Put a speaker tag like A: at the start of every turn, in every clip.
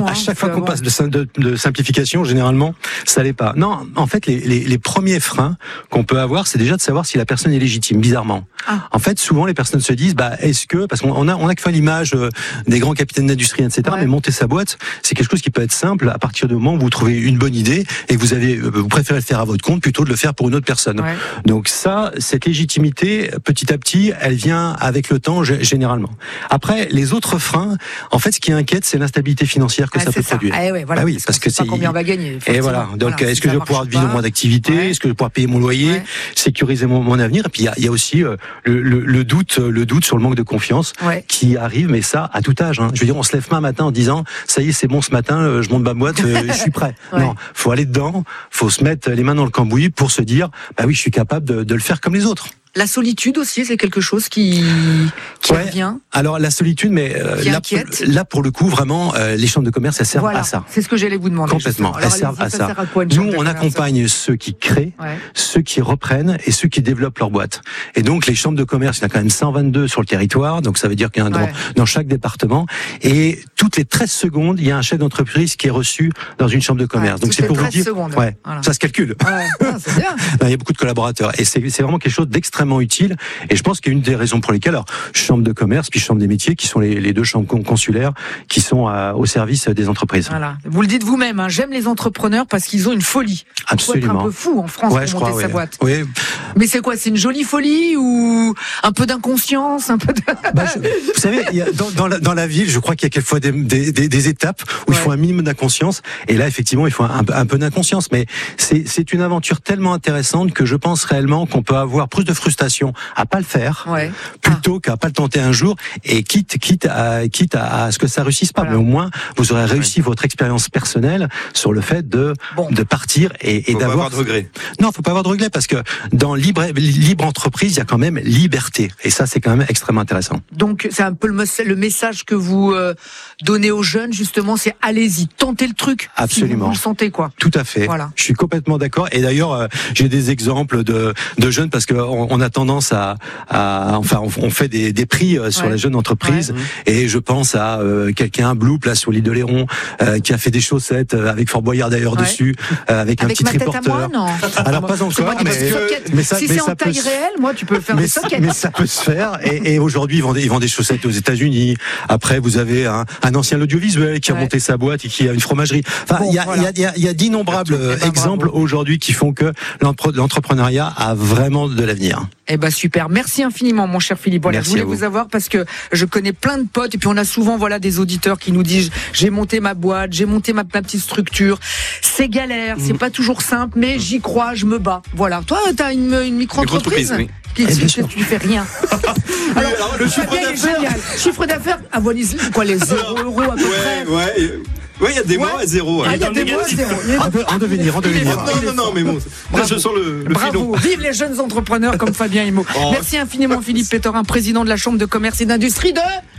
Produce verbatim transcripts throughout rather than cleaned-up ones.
A: hein,
B: à chaque fois qu'on
A: bon.
B: passe de, de, de simplification, généralement, ça l'est pas. Non, en fait, les, les, les premiers freins qu'on peut avoir, c'est déjà de savoir si la personne est légitime, bizarrement.
A: Ah.
B: En fait, souvent, les personnes se disent, bah, est-ce que, parce qu'on a, on a que fait l'image euh, des grands capitaines d'industrie, et cetera,
A: ouais.
B: mais monter sa boîte, c'est quelque chose qui peut être simple à partir du moment où vous trouvez une bonne idée et que vous avez, vous préférez le faire à votre compte plutôt de le faire pour une autre personne.
A: Ouais.
B: Donc ça, cette légitimité, petit à petit, elle vient avec le temps, généralement. Après, les autres freins, en fait, ce qui inquiète, c'est l'instabilité financière que
A: ah,
B: ça peut
A: ça.
B: produire.
A: Ah, ouais, voilà,
B: bah oui,
A: parce,
B: parce que
A: c'est
B: c'est
A: combien on va gagner.
B: Et voilà. Donc,
A: voilà,
B: est-ce
A: si
B: que je vais
A: marche
B: pouvoir
A: pas,
B: vivre mon activité,
A: ouais.
B: est-ce que je vais pouvoir payer mon loyer,
A: ouais.
B: sécuriser mon, mon avenir. Et puis il y a, il y a aussi euh, le, le, le doute, le doute sur le manque de confiance
A: ouais.
B: qui arrive, mais ça à tout âge. Hein. Je veux dire, on se lève pas un matin en disant ça y est, c'est bon, ce matin, euh, je monte ma boîte, euh, je suis prêt. ouais. Non, faut aller dedans, faut se mettre les mains dans le cambouis pour se dire bah oui, je suis capable de, de le faire comme les autres.
A: La solitude aussi, c'est quelque chose qui, qui
B: ouais.
A: revient.
B: Alors la solitude, mais euh, là, là pour le coup, vraiment, euh, les chambres de commerce, elles servent
A: voilà.
B: à ça.
A: C'est ce que j'allais vous demander.
B: Complètement, elles servent à ça. ça à Nous, on accompagne ceux qui créent, ouais. ceux qui reprennent et ceux qui développent leur boîte. Et donc les chambres de commerce, il y en a quand même cent vingt-deux sur le territoire, donc ça veut dire qu'il y en a ouais. dans, dans chaque département. Et toutes les treize secondes, il y a un chef d'entreprise qui est reçu dans une chambre de commerce.
A: Ouais,
B: donc c'est pour vous dire,
A: secondes,
B: ouais,
A: voilà.
B: ça se calcule.
A: Ouais, ah, c'est bien.
B: Il y a beaucoup de collaborateurs et c'est, c'est vraiment quelque chose d'extrêmement utile. Et je pense qu'il y a une des raisons pour lesquelles, alors, chambre de commerce puis chambre des métiers, qui sont les, les deux chambres consulaires, qui sont à, au service des entreprises.
A: Voilà. Vous le dites vous-même, hein, j'aime les entrepreneurs parce qu'ils ont une folie.
B: Absolument.
A: Il faut être un peu fou en France
B: ouais,
A: pour monter
B: crois,
A: sa
B: oui.
A: boîte.
B: Oui.
A: Mais c'est quoi? C'est une jolie folie ou un peu d'inconscience, un peu de...
B: bah, je, vous savez, il y a, dans, dans, la, dans la ville, je crois qu'il y a quelquefois des, des, des, des étapes où ouais. il faut un minimum d'inconscience. Et là, effectivement, il faut un, un peu d'inconscience. Mais c'est, c'est une aventure tellement intéressante que je pense réellement qu'on peut avoir plus de frustration à pas le faire.
A: Ouais.
B: plutôt ah. qu'à pas le tenter un jour et quitte quitte à quitte à, à ce que ça réussisse pas voilà. mais au moins vous aurez réussi ouais. votre expérience personnelle sur le fait de
C: bon.
B: de partir et, et
C: faut
B: d'avoir
C: pas avoir de regrets.
B: Non, faut pas avoir de regrets parce que dans libre libre entreprise, il y a quand même liberté et ça c'est quand même extrêmement intéressant.
A: Donc c'est un peu le, le message que vous euh, donnez aux jeunes justement, c'est allez-y, tentez le truc.
B: Absolument.
A: Si vous, vous le sentez quoi.
B: Tout à fait.
A: Voilà.
B: Je suis complètement d'accord et d'ailleurs euh, j'ai des exemples de de jeunes parce que on, on a tendance à, à enfin on, on fait des, des prix euh, sur ouais. les jeunes entreprises ouais. et je pense à euh, quelqu'un Blue place sur l'île de Léron euh, qui a fait des chaussettes euh, avec Fort Boyard d'ailleurs ouais. dessus euh, avec, avec un petit triporteur.
A: Moi, non.
B: Alors pas encore mais,
A: mais ça, si mais c'est ça en taille se... réelle, moi tu peux faire
B: mais,
A: des sockets.
B: Mais ça peut se faire et, et aujourd'hui ils vendent ils vendent des chaussettes aux États-Unis. Après vous avez un, un ancien l'audiovisuel qui a ouais. monté sa boîte et qui a une fromagerie. Enfin il bon, y a voilà. il y a il y a d'innombrables ben, exemples bravo. aujourd'hui qui font que l'entrepreneuriat a vraiment de l'avenir.
A: Eh ben super, merci infiniment mon cher Philippe. Voilà,
B: merci
A: je voulais vous. vous avoir parce que je connais plein de potes et puis on a souvent voilà des auditeurs qui nous disent j'ai monté ma boîte, j'ai monté ma, ma petite structure. C'est galère, mmh. c'est pas toujours simple, mais j'y crois, je me bats. Voilà. Toi, t'as une, une micro-entreprise oui. qui, eh tu, tu fais rien. alors, alors le chiffre d'affaires, génial. Chiffre d'affaires, avoisine quoi les zéro euros à peu
C: ouais,
A: près.
C: Ouais. Oui, il y a des ouais. mois à zéro.
A: Il y a des mois à zéro.
B: En devenir, en devenir.
C: Non, non, non, mais bon. Là, je sens le, le
A: Bravo.
C: filon.
A: Vive les jeunes entrepreneurs comme Fabien Himo. Oh. Merci infiniment, Philippe Pétorin, président de la Chambre de commerce et d'industrie de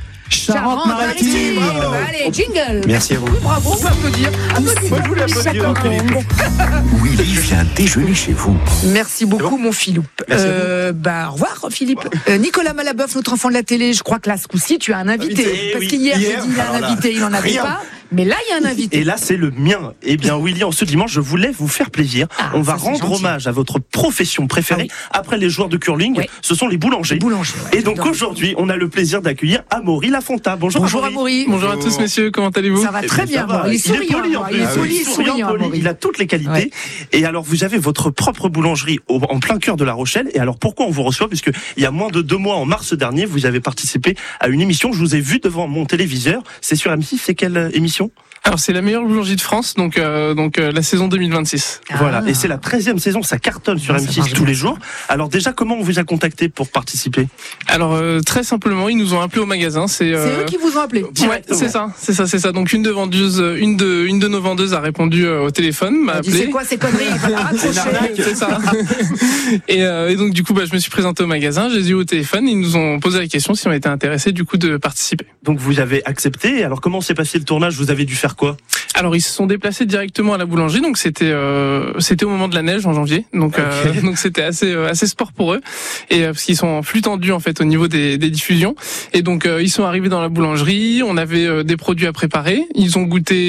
B: Charente-Maritime.
A: Allez, jingle.
B: Merci à vous.
A: Oui, bravo, on peut applaudir.
C: Moi, je voulais applaudir.
D: Willy vient déjeuner chez vous.
A: Merci beaucoup, mon Philippe.
B: Merci
A: euh, bah, au revoir, Philippe. Euh, Nicolas Malaboeuf, notre enfant de la télé, je crois que là, ce coup-ci, tu as un invité. invité parce oui. qu'hier, j'ai dit il a un invité, il n'en avait
E: rien.
A: pas. Mais là, il y a un invité.
E: Et là, c'est le mien. Eh bien, Willy, en ce dimanche, je voulais vous faire plaisir. Ah, On va rendre gentil. hommage à votre profession préférée. Ah, oui. Après les joueurs de curling, oui. ce sont les boulangers.
A: Les boulangers ouais,
E: et donc, évidemment. aujourd'hui, on a le plaisir d'accueillir Amaury Lafonta. Bonjour,
A: Bonjour
E: Amaury.
A: Amaury.
F: Bonjour à tous, messieurs. Comment allez-vous?
A: Ça va très bien. Va. Il est souriant. Il est poli, en plus. Il est poli, souriant,
E: poli. Il a toutes les qualités. Ouais. Et alors, vous avez votre propre boulangerie au, en plein cœur de La Rochelle. Et alors, pourquoi on vous reçoit? Puisque il y a moins de deux mois, en mars dernier, vous avez participé à une émission. Je vous ai vu devant mon téléviseur. C'est sur M six. C'est quelle émission?
F: Alors c'est la meilleure boulangerie de France, donc euh, donc euh, la saison deux mille vingt-six.
E: Ah. Voilà, et c'est la treizième saison, ça cartonne sur
F: ah,
E: M six tous les jours. Alors déjà, comment on vous a contacté pour participer?
F: Alors euh, très simplement, ils nous ont appelé au magasin. C'est, euh...
A: c'est eux qui vous ont appelé.
F: Ouais, c'est ça, c'est ça, c'est ça. Donc une de vendeuse, une de une de nos vendeuses a répondu euh, au téléphone, m'a appelé.
A: C'est quoi ces conneries?
F: C'est ça. et, euh, et donc du coup, bah, je me suis présenté au magasin, j'ai eu au téléphone, ils nous ont posé la question si on était intéressé du coup de participer.
E: Donc vous avez accepté. Alors comment s'est passé le tournage? Vous avez dû faire quoi?
F: Alors ils se sont déplacés directement à la boulangerie, donc c'était euh, c'était au moment de la neige en janvier, donc okay. euh, donc c'était assez euh, assez sport pour eux et euh, parce qu'ils sont en flux tendu en fait au niveau des, des diffusions et donc euh, ils sont arrivés dans la boulangerie, on avait euh, des produits à préparer, ils ont goûté